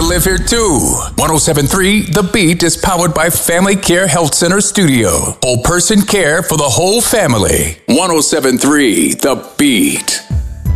live here too. 107.3 The Beat is powered by Family Care Health Center Studio. Whole person care for the whole family. 107.3 The Beat.